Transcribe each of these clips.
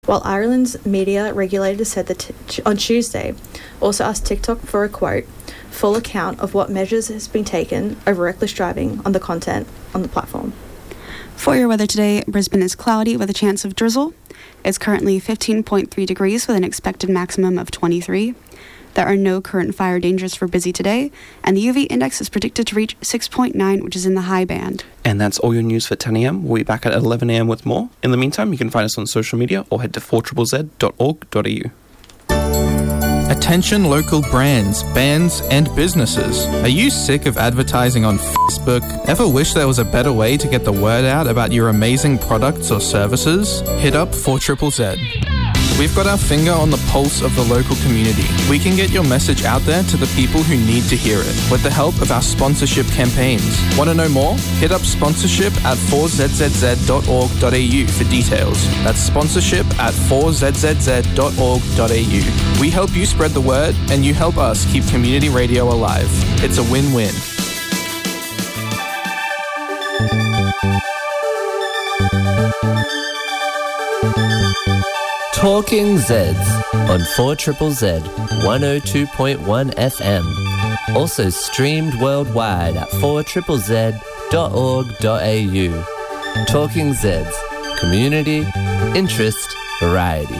While Ireland's media regulator said that on Tuesday also asked TikTok for a quote, full account of what measures has been taken over reckless driving on the content on the platform. For your weather today, Brisbane is cloudy with a chance of drizzle. It's currently 15.3 degrees with an expected maximum of 23. There are no current fire dangers for Busy today, and the UV index is predicted to reach 6.9, which is in the high band. And that's all your news for 10 a.m. We'll be back at 11 a.m. with more. In the meantime, you can find us on social media or head to 4ZZZ.org.au. Attention local brands, bands and businesses. Are you sick of advertising on Facebook? Ever wish there was a better way to get the word out about your amazing products or services? Hit up 4ZZZ. We've got our finger on the pulse of the local community. We can get your message out there to the people who need to hear it with the help of our sponsorship campaigns. Want to know more? Hit up sponsorship at 4ZZZ.org.au for details. That's sponsorship at 4ZZZ.org.au. We help you spread the word and you help us keep community radio alive. It's a win-win. Talking Zeds on 4ZZZ 102.1 FM. Also streamed worldwide at 4ZZZ.org.au. Talking Zeds. Community, interest, variety.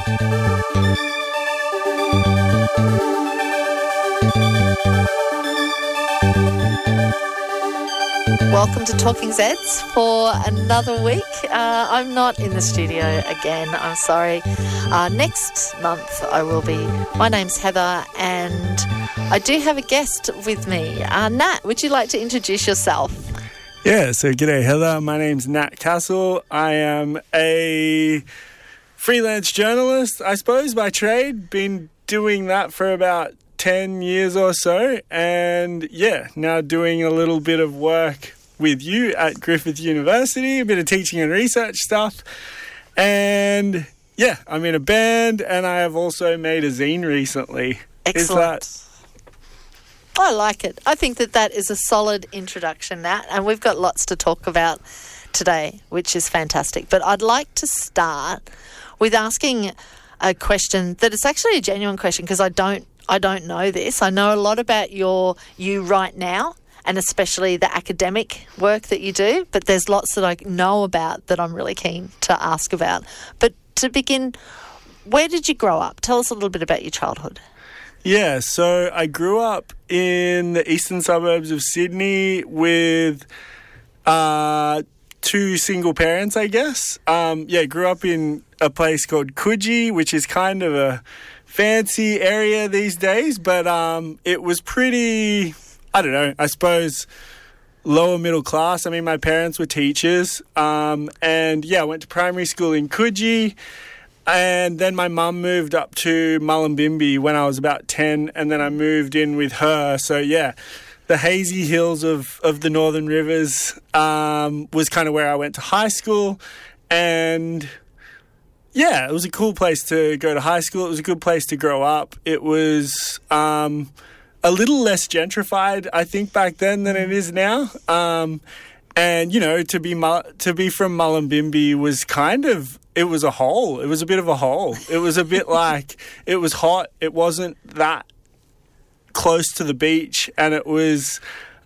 Welcome to Talking Zeds for another week. I'm not in the studio again, I'm sorry. Next month I will be. My name's Heather and I do have a guest with me. Nat, would you like to introduce yourself? Yeah, so g'day Heather, my name's Nat Castle. I am a freelance journalist, I suppose, by trade. Been doing that for about 10 years or so, and yeah, now doing a little bit of work with you at Griffith University, a bit of teaching and research stuff, and yeah, I'm in a band, and I have also made a zine recently. Excellent. I like it. I think that is a solid introduction, Nat, and we've got lots to talk about today, which is fantastic. But I'd like to start with asking a question that is actually a genuine question, because I don't know this. I know a lot about you right now, and especially the academic work that you do, but there's lots that I know about that I'm really keen to ask about. But to begin, where did you grow up? Tell us a little bit about your childhood. Yeah, so I grew up in the eastern suburbs of Sydney with two single parents, I guess. Grew up in a place called Coogee, which is kind of a fancy area these days, but it was pretty, I don't know, I suppose lower middle class. I mean, my parents were teachers, and I went to primary school in Coogee, and then my mum moved up to Mullumbimby when I was about 10, and then I moved in with her. So yeah, the hazy hills of the Northern Rivers was kind of where I went to high school, and yeah, it was a cool place to go to high school. It was a good place to grow up. It was a little less gentrified, I think, back then than it is now. And, you know, to be from Mullumbimby was kind of, it was a hole. It was a bit of a hole. It was a bit like, it was hot. It wasn't that close to the beach. And it was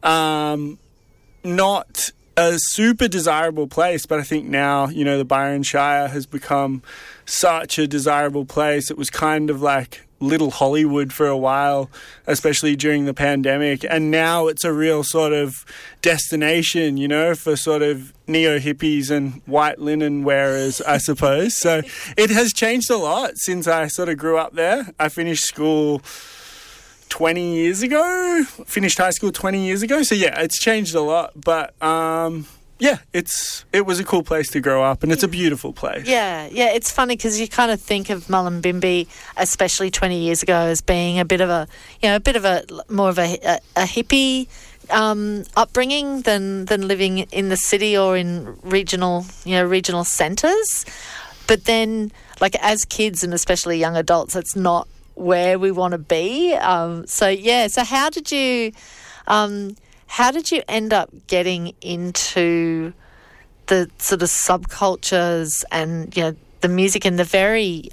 not a super desirable place, but I think now, you know, the Byron Shire has become such a desirable place. It was kind of like little Hollywood for a while, especially during the pandemic, and now it's a real sort of destination, you know, for sort of neo-hippies and white linen wearers, I suppose. So it has changed a lot since I sort of grew up there. I finished school 20 years ago, finished high school 20 years ago. So yeah, it's changed a lot, but it was a cool place to grow up, and it's a beautiful place. Yeah, it's funny because you kind of think of Mullumbimby, especially 20 years ago, as being a bit of a more of a hippie upbringing than living in the city or in regional centres. But then, like, as kids and especially young adults, it's not where we want to be. So how did you end up getting into the sort of subcultures and, you know, the music and the very